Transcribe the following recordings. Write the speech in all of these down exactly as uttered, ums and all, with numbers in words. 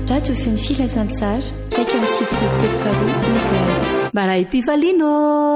radio feny filazantsara raiky amin'ny sivifolo telopolo megahertz. Maray Pifalino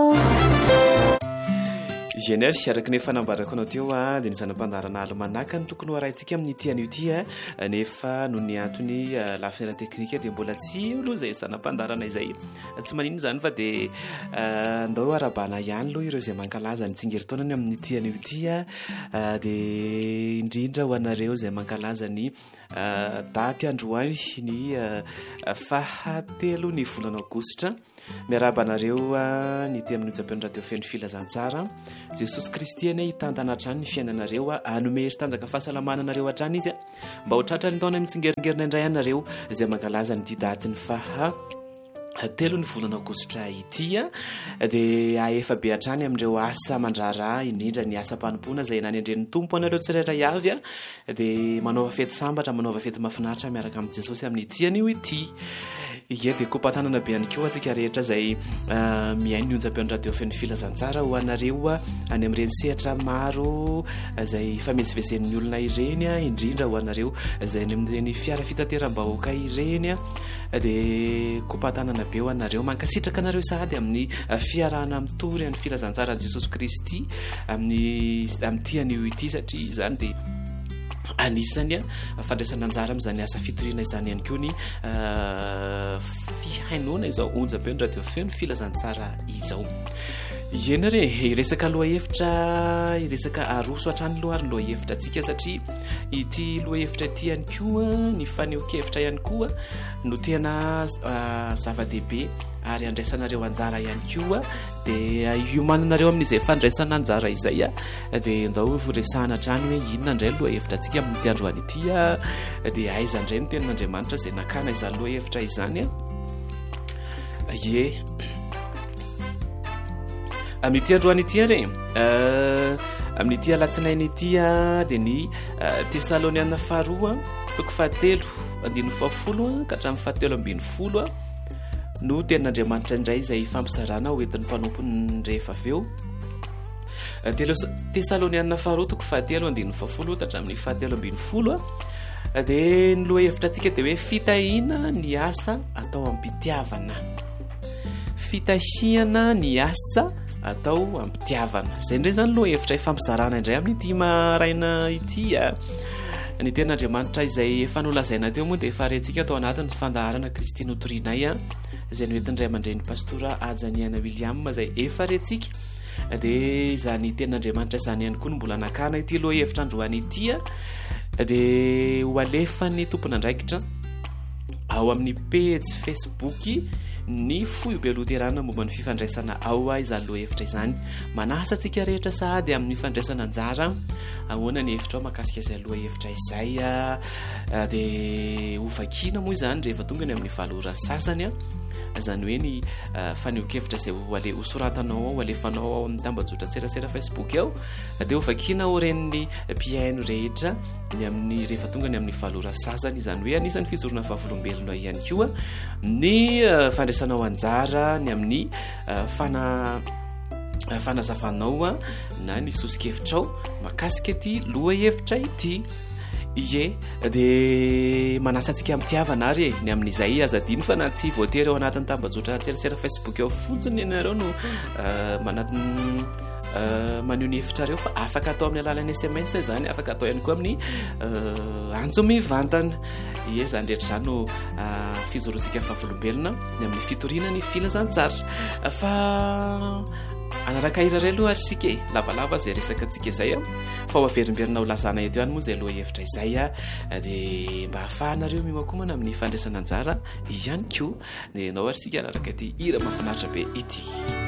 Génère araky ny fanambarako anao teo a dia ny zanam-pandarana almanaka ny tokony hoaraintsika amin'ny tian'io ty a nefa noho ny antony lafina teknika dia mbola tsy aloha izay zanam-pandarana izay tsy manino izany fa dia andao arabana ihany aloha ireo izay mankalaza ny tsingeritaonany amin'ny tian'io ty a dia indrindra ho anareo izay mankalaza ny daty androany ny fahatelo ny volana aogositra miarabanareo ny ty amin'ny tsapian'ny radio feno filazantsara Jesosy Kristy ane hitantana hatrany ny fiainanareo anome hery tanjaka fahasalamana anareo hatrany izy mba ho tratra ny taona mitsingeringerinay indray anareo izay mankalaza ny ty daty ny faha telo ny volana aogositra ity a dia aefa be hatrany amin'ireo asa mandrara indrindra ny asa mpanompoana izay nany andren'ny tompo anareo tsirairay avy a dia manaova fety sambatra manaova fety mahafinaritra miaraka amin'ny Jesosy amin'ny tian'io ity ie dia kompatanana be any koa atsika rehetra izay miaino ny onjam-peon'ny radio feno filazantsara ho anareo any amin'ireny sehatra maro izay famezivezen'ny olona ireny a indrindra ho anareo izay any amin'ireny fiara fitateram-bahoaka ireny a dia kompatanana be ho anareo mankasitraka anareo sahady amin'ny fiarahana mitory any filazantsara ny Jesosy Kristy amin'ny amin'ny tian'io ity satria izany dia anisany a fandraisana anjara amin'izany asa fitoriana izany ihany koa ny fihainoana izao onjam-peon'ny radio feno filazantsara izao eny re iresaka loha hevitra iresaka aroso hatrany loha ary loha hevitra antsika satria ity loha hevitra ity ihany koa ny faneho-kevitra ihany koa no tena zava-dehibe ary andraisanareo anjara ihany koa dia iomananareo amin'izay fandraisana anjara izay a dia ndao resahana hatrany hoe inona indray loha hevitra antsika amin'ny tiandroany ity a dia aiza indray ny tenin'Andriamanitra izay nakana izany loha hevitra izany a ie amin'ity androany ity re amin'ity alatsinainy ity a dia ny Tesaloniana faharoa toko fahatelo andininy fahafolo ka hatramin'ny fahatelo ambin'ny folo a no tenin'Andriamanitra indray izay fampisarana ho entin'ny mpanompony rehefa avy eo Tesaloniana faharoa toko fahatelo andininy fahafolo ka hatramin'ny fahatelo ambin'ny folo a dia ny loha hevitra antsika dia hoe fitahiana ny asa atao ampitiavana fitahihana ny asa atao ampitiavana izay indray izany loha hevitra fampizarana indray amin'ity maraina ity a ny tenin'Andriamanitra izay efa nolazaina teo moa dia efa rentsika atao anatin'ny fandaharana Kristy notorinay a izay noentin'ny ray aman-dren'ny pastora Ajaniana William izay efa rentsika dia izany tenin'Andriamanitra izany ihany koa no mbola nakana ity loha hevitra androany ity a dia ho alefany tompon'andraikitra ao amin'ny page Facebook ny foibe loterana momba ny fifandraisana ao a izany loha hevitra izany manasa antsika rehetra sahady amin'ny fandraisana anjara ahoana ny hevitra ao makasika izay loha hevitra izay a dia hovakiana moa izany rehefa tonga ny amin'ny valora sasany a izany hoe ny faneho-kevitra izay hoale hosoratanao ao alefanao ao amin'ny tambajotran-tserasera Facebook ao dia hovakiana ao ren'ny mpiaino rehetra ny amin'ny rehefa tonga ny amin'ny valora sasany izany hoe anisany fijorona fahavolombelona ihany koa ny fandraisanao anjara ny amin'ny fana fanazavanao na ny sosi-kevitrao makasika ity loha hevitra ity ie dia manasa antsika ampitiavana ary ny amin'izay azadiny fa na tsy voatery ao anatin'ny tambajotra tserasera Facebook ao fotsiny ianareo no manatiny maneho ny hevitrareo fa afaka atao amin'ny alalan'ny S M S izany afaka atao ihany koa amin'ny antso mivantana ie izany rehetra izany no fijoroantsika fahavolombelona ny amin'ny fitoriana ny filazantsara fa anaraka hira iray aloha ary sika e lavalava izay resaka antsika izay a fa ho averimberina ho lazana eto ihany moa izay loha hevitra izay a dia mba hahafahanareo mihoakomana amin'ny fandraisana anjara ihany koa dia ianao ary sika anaraka ity hira mahafinaritra be ity